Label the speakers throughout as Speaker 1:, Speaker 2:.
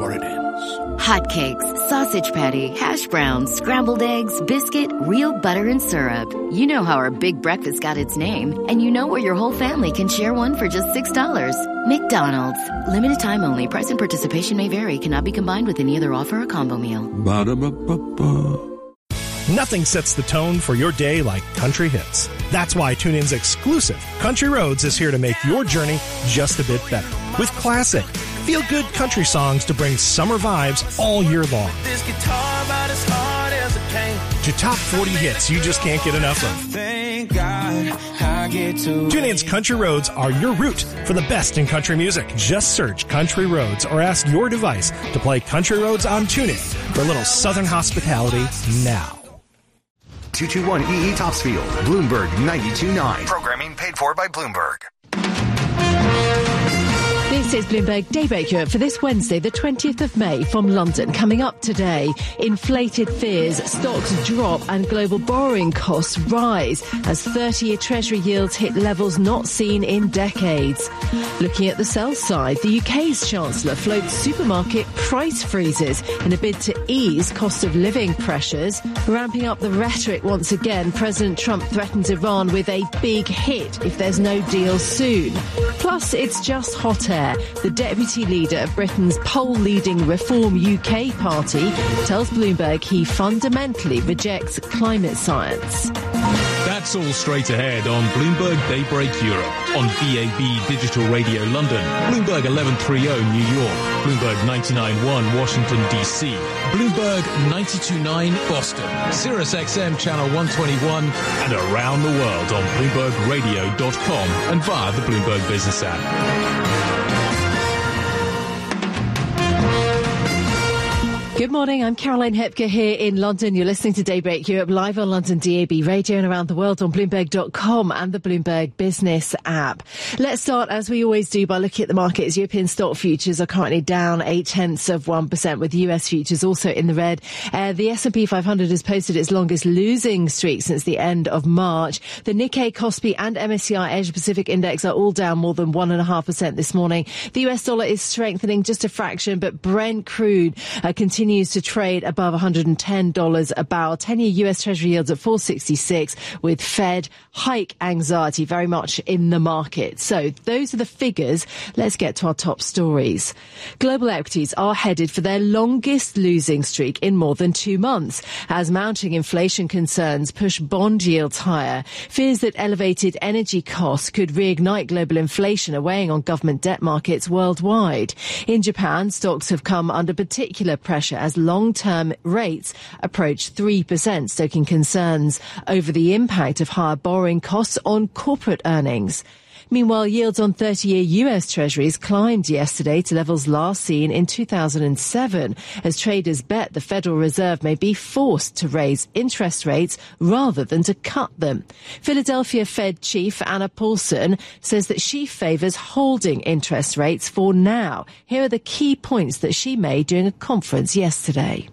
Speaker 1: before it ends.
Speaker 2: Hotcakes, sausage patty, hash browns, scrambled eggs, biscuit, real butter and syrup. You know how our big breakfast got its name, and you know where your whole family can share one for just $6. McDonald's. Limited time only. Price and participation may vary. Cannot be combined with any other offer or combo meal.
Speaker 1: Ba-da-ba-ba-ba.
Speaker 3: Nothing sets the tone for your day like country hits. That's why TuneIn's exclusive Country Roads is here to make your journey just a bit better. With classic, feel-good country songs to bring summer vibes all year long.
Speaker 4: This guitar about as hard as it came.
Speaker 3: To top 40 hits you just can't get enough of.
Speaker 4: Thank God I get to.
Speaker 3: TuneIn's Country Roads are your route for the best in country music. Just search Country Roads or ask your device to play Country Roads on TuneIn for a little southern hospitality now.
Speaker 5: 221 EE Topsfield, Bloomberg 92.9. Programming paid for by Bloomberg.
Speaker 6: This is Bloomberg Daybreak Europe for this Wednesday, the 20th of May from London. Coming up today, inflated fears, stocks drop and global borrowing costs rise as 30-year Treasury yields hit levels not seen in decades. Looking at the sell side, the UK's Chancellor floats supermarket price freezes in a bid to ease cost of living pressures. Ramping up the rhetoric once again, President Trump threatens Iran with a big hit if there's no deal soon. Plus, it's just hot air. The deputy leader of Britain's poll-leading Reform UK party tells Bloomberg he fundamentally rejects climate science.
Speaker 7: That's all straight ahead on Bloomberg Daybreak Europe, on DAB Digital Radio London, Bloomberg 1130 New York, Bloomberg 99.1 Washington DC, Bloomberg 92.9 Boston, Sirius XM Channel 121, and around the world on BloombergRadio.com and via the Bloomberg Business app.
Speaker 6: Good morning, I'm Caroline Hepker here in London. You're listening to Daybreak Europe live on London DAB Radio and around the world on Bloomberg.com and the Bloomberg Business app. Let's start, as we always do, by looking at the markets. European stock futures are currently down 0.8%, with US futures also in the red. The S&P 500 has posted its longest losing streak since the end of March. The Nikkei, Kospi and MSCI Asia Pacific Index are all down more than 1.5% this morning. The US dollar is strengthening just a fraction, but Brent crude continues to trade above $110 a barrel. 10-year US Treasury yields at 4.66, with Fed hike anxiety very much in the market. So those are the figures. Let's get to our top stories. Global equities are headed for their longest losing streak in more than 2 months as mounting inflation concerns push bond yields higher. Fears that elevated energy costs could reignite global inflation are weighing on government debt markets worldwide. In Japan, stocks have come under particular pressure as long-term rates approach 3%, stoking concerns over the impact of higher borrowing costs on corporate earnings. Meanwhile, yields on 30-year US Treasuries climbed yesterday to levels last seen in 2007 as traders bet the Federal Reserve may be forced to raise interest rates rather than to cut them. Philadelphia Fed Chief Anna Paulson says that she favors holding interest rates for now. Here are the key points that she made during a conference yesterday.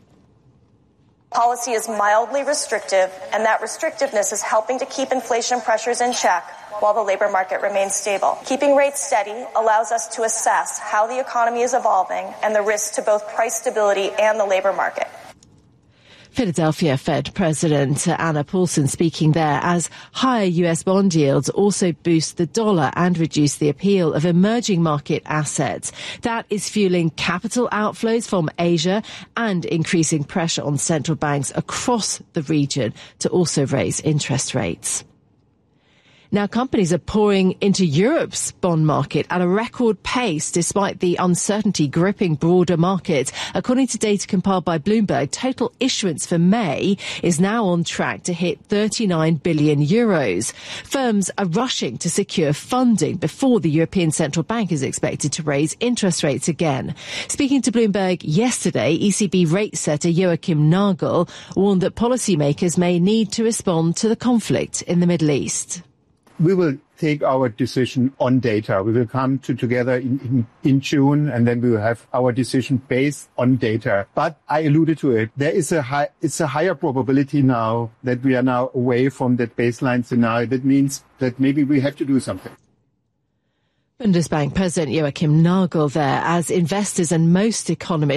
Speaker 8: Policy is mildly restrictive, and that restrictiveness is helping to keep inflation pressures in check while the labor market remains stable. Keeping rates steady allows us to assess how the economy is evolving and the risks to both price stability and the labor market.
Speaker 6: Philadelphia Fed President Anna Paulson speaking there as higher US bond yields also boost the dollar and reduce the appeal of emerging market assets. That is fueling capital outflows from Asia and increasing pressure on central banks across the region to also raise interest rates. Now, companies are pouring into Europe's bond market at a record pace despite the uncertainty gripping broader markets. According to data compiled by Bloomberg, total issuance for May is now on track to hit 39 billion euros. Firms are rushing to secure funding before the European Central Bank is expected to raise interest rates again. Speaking to Bloomberg yesterday, ECB rate setter Joachim Nagel warned that policymakers may need to respond to the conflict in the Middle East.
Speaker 9: We will take our decision on data. We will come together in June, and then we will have our decision based on data. But I alluded to it. There is it's a higher probability now that we are now away from that baseline scenario. That means that maybe we have to do something.
Speaker 6: Bundesbank President Joachim Nagel there as investors and most economists